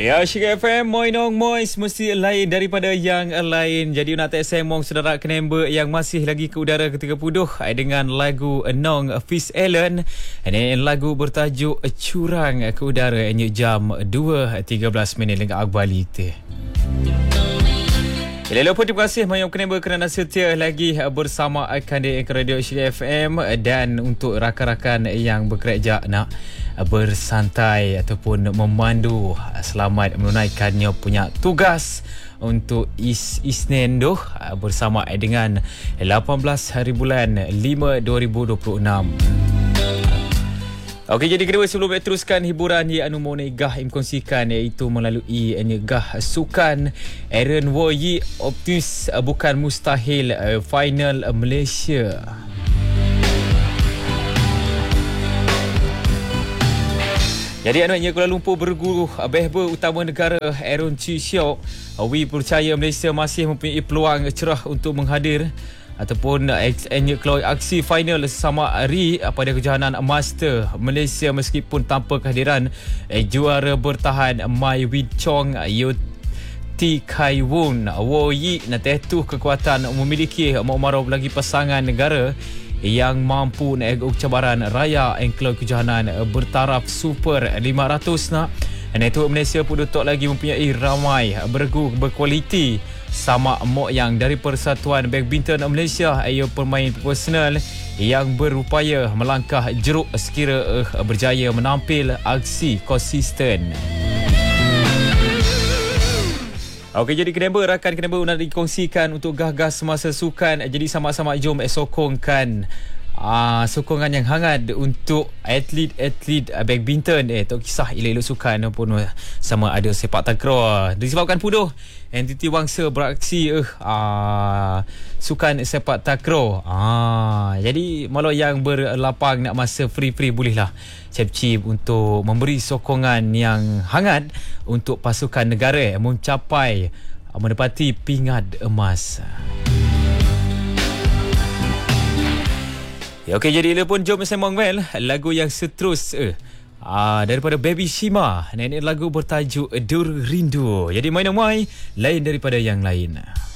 Ya, Syirah FM, Moinong Mois mesti lain daripada yang lain. Jadi nak tak semong saudara kenember yang masih lagi ke udara ketika puduh dengan lagu Nong Fizz Allen. Ini lagu bertajuk Curang ke udara jam 2.13 dengan Akbali teh. Hello pun terima kasih Mayong Kenember kerana setia lagi bersama Kande Radio Syirah FM. Dan untuk rakan-rakan yang bekerja nak bersantai ataupun memandu, selamat menunaikannya punya tugas untuk Isnin tu bersama dengan 18 hari bulan 5 2026. Okey, jadi kedua sebelum teruskan hiburan yang anu mau negah kongsikan iaitu melalui negah sukan Aaron Woyi optimis bukan mustahil final Malaysia. Jadi anunya Kuala Lumpur berguru behber utama negara Aaron Chi Siok, Wi percaya Malaysia masih mempunyai peluang cerah untuk menghadir ataupun aksi final sama hari pada kejohanan Master Malaysia meskipun tanpa kehadiran juara bertahan Mai Win Chong Ti Kai Wun. Woyi nak tetuh kekuatan memiliki umarau lagi pasangan negara yang mampu naik cabaran raya engklau kejohanan bertaraf Super 500 nak. Network Malaysia pun untuk lagi mempunyai ramai bergu berkualiti sama mok yang dari Persatuan Badminton Malaysia, ia pemain profesional yang berupaya melangkah jeruk sekira berjaya menampil aksi konsisten. Okey, jadi rakan Kenember nak dikongsikan untuk gah-gah semasa sukan. Jadi sama-sama jom sokongkan sokongan yang hangat untuk atlet-atlet badminton. Tak kisah elok-elok sukan pun sama ada sepak takraw. Disebabkan puduh entiti bangsa beraksi sukan sepak takraw. Jadi malah yang berlapang nak masa free-free bolehlah cip-cip untuk memberi sokongan yang hangat untuk pasukan negara mencapai menepati pingat emas. Ya, okey, jadi ia pun jom sembang well lagu yang seterus daripada Baby Shima. Ini lagu bertajuk Dur Rindu. Jadi main mai lain daripada yang lain.